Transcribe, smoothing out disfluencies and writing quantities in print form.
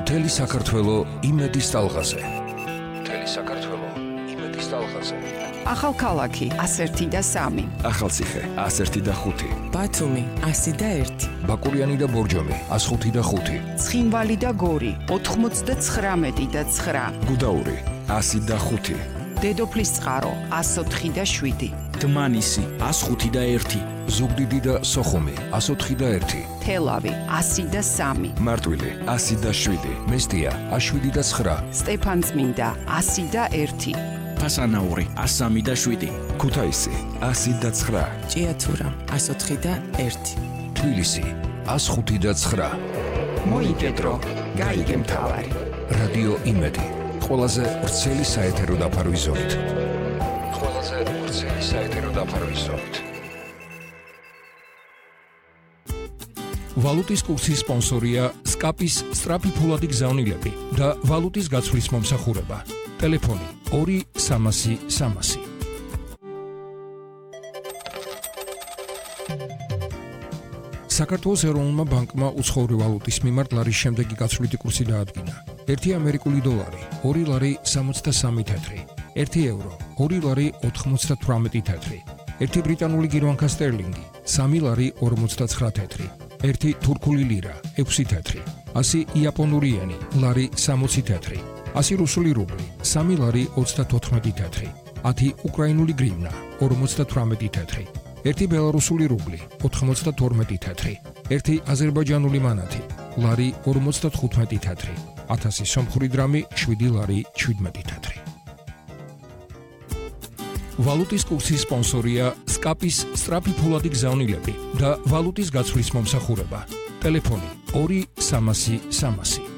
მთელი საქართველო იმედის ტალღაზე. მთელი საქართველო იმედის ტალღაზე. ახალქალაქი 1 და 3. ახალციხე 101 და 5. ბათუმი 101. ბაკურიანი და ბორჯომი 105 და 5. ცხინვალი და გორი 99 და 9. გუდაური 100 და 5. დედოფლის წყარო 104 და 7. დმანისი 105 და 1. ზუგდიდი და სოხუმი 104 და 1. თელავი 100 და 3. მარტვილი 100 და 7. მესტია 107 და 9. სტეფანწმინდა 100 და 1. ფასანაური 103 და 7. ქუთაისი 100 და 9. ჭიათურა 104 და 1. თბილისი 105 და 9. მოიგედრო, გაიგე მთავარი. რადიო იმედი. ყველაზე ვრცელი საეთერო დაფარვის ზოლით. ყველაზე ვრცელი საეთერო დაფარვის ზოლით. ვალუტის კურსის სპონსორია SCAP-ის სწრაფი ფულადი გზავნილები და ვალუტის გაცვლის მომსახურება. ტელეფონი 2-300-300. საქართველოს ეროვნულმა ბანკმა უცხოური ვალუტის მიმართ ლარის შემდეგი გაცვლითი კურსი დაადგინა. 1 ამერიკული დოლარი 2 ლარი 63 თეთრი, 1 ევრო 2 ლარი 98 თეთრი, 1 ბრიტანული გირვანქა სტერლინგი 3 ლარი 59 თეთრი, 1 თურქული ლირა 6 თეთრი, 100 იაპონური იენი ლარი 60 თეთრი, 100 რუსული რუბლი 3 ლარი 34 თეთრი, 10 უკრაინული გრივნა 58 თეთრი, 1 ბელარუსული რუბლი 92 თეთრი, 1 აზერბაიჯანული მანათი ლარი 55 თეთრი, 1000 სომხური დრამი 7 ლარი 17 თეთრი. ვალუტის კურსის სპონსორია SCAP-ის სწრაფი ფულადი გზავნილები და ვალუტის გაცვლის მომსახურება. ტელეფონი 2-300-300.